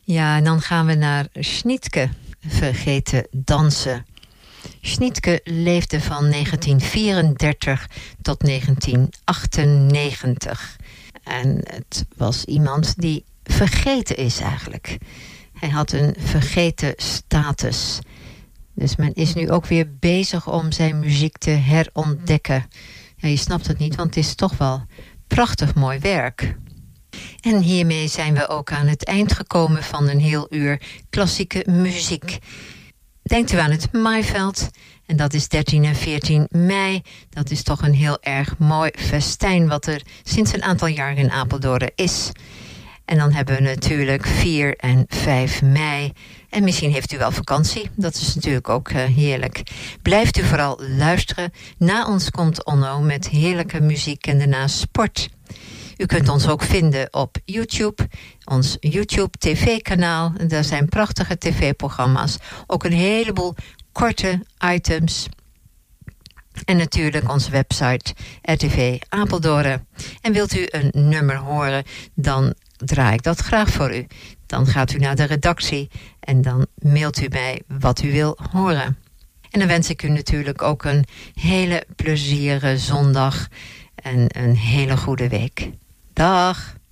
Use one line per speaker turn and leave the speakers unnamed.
Ja, en dan gaan we naar Schnitke, Vergeten dansen. Schnitke leefde van 1934 tot 1998. En het was iemand die vergeten is eigenlijk. Hij had een vergeten status. Dus men is nu ook weer bezig om zijn muziek te herontdekken. Ja, je snapt het niet, want het is toch wel prachtig mooi werk. En hiermee zijn we ook aan het eind gekomen van een heel uur klassieke muziek. Denkt u aan het Maaiveld, en dat is 13 en 14 mei. Dat is toch een heel erg mooi festijn wat er sinds een aantal jaar in Apeldoorn is. En dan hebben we natuurlijk 4 en 5 mei. En misschien heeft u wel vakantie. Dat is natuurlijk ook heerlijk. Blijft u vooral luisteren. Na ons komt Onno met heerlijke muziek en daarna sport. U kunt ons ook vinden op YouTube. Ons YouTube TV-kanaal. Daar zijn prachtige tv-programma's. Ook een heleboel korte items. En natuurlijk onze website RTV Apeldoorn. En wilt u een nummer horen, dan draai ik dat graag voor u. Dan gaat u naar de redactie en dan mailt u mij wat u wil horen. En dan wens ik u natuurlijk ook een hele plezierige zondag en een hele goede week. Dag!